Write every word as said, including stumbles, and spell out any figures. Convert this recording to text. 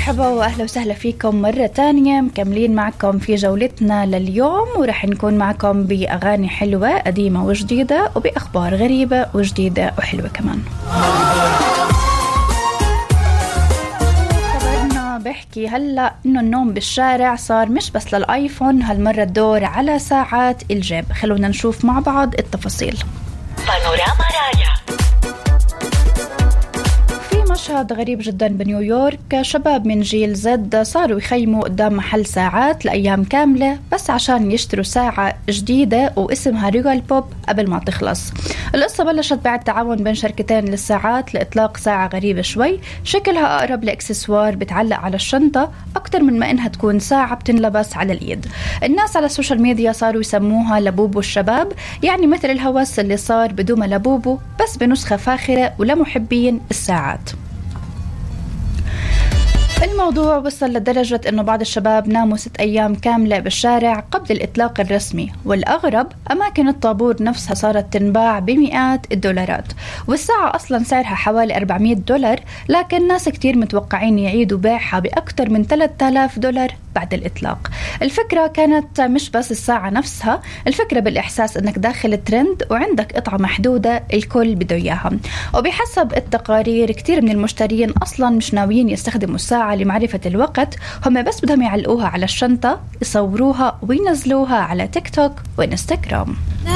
مرحبا وأهلا وسهلا فيكم مرة تانية، مكملين معكم في جولتنا لليوم، ورح نكون معكم بأغاني حلوة قديمة وجديدة وبأخبار غريبة وجديدة وحلوة كمان. خبرنا بحكي هلأ إنه النوم بالشارع صار مش بس للآيفون، هالمرة الدور على ساعات الجيب. خلونا نشوف مع بعض التفاصيل. بانوراما رايا. مشهد غريب جدا بنيويورك، شباب من جيل زد صاروا يخيموا قدام محل ساعات لأيام كاملة بس عشان يشتروا ساعة جديدة واسمها ريغال بوب قبل ما تخلص. القصة بلشت بعد تعاون بين شركتين للساعات لإطلاق ساعة غريبة شوي، شكلها أقرب لإكسسوار بتعلق على الشنطة أكتر من ما إنها تكون ساعة بتنلبس على الإيد. الناس على السوشيال ميديا صاروا يسموها لبوبو الشباب، يعني مثل الهوس اللي صار بدوما لبوبو بس بنسخة فاخرة ولمحبين الساعات. الموضوع وصل لدرجة أنه بعض الشباب ناموا ست أيام كاملة بالشارع قبل الإطلاق الرسمي، والأغرب أماكن الطابور نفسها صارت تنباع بمئات الدولارات، والساعة أصلا سعرها حوالي أربعمية دولار، لكن ناس كتير متوقعين يعيدوا بيعها بأكثر من ثلاثة آلاف دولار بعد الإطلاق. الفكرة كانت مش بس الساعة نفسها، الفكرة بالإحساس أنك داخل الترند وعندك قطعة محدودة الكل بده إياها. وبحسب التقارير كتير من المشترين أصلا مش ناويين يستخدموا الساعة لمعرفة الوقت، هم بس بدهم يعلقوها على الشنطة، يصوروها وينزلوها على تيك توك وإنستغرام.